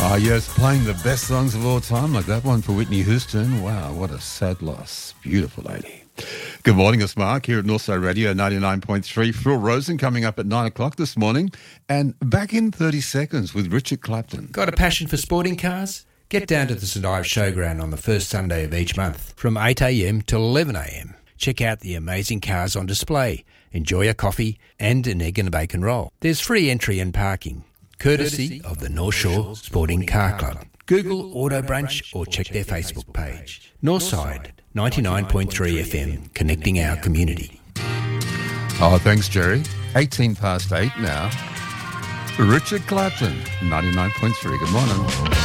Ah, yes, playing the best songs of all time, like that one for Whitney Houston. Wow, what a sad loss. Beautiful lady. Good morning, it's Mark here at Northside Radio 99.3. Phil Rosen coming up at 9 o'clock this morning. And back in 30 seconds with Richard Clapton. Got a passion for sporting cars? Get down to the St Ives Showground on the first Sunday of each month from 8am till 11am. Check out the amazing cars on display. Enjoy a coffee and an egg and a bacon roll. There's free entry and parking, courtesy of the North Shore Sporting Car Club. Google Auto Brunch or check their Facebook page. Northside 99.3 FM, connecting our community. Oh, thanks, Jerry. 18 past 8 now. Richard Clapton, 99.3. Good morning.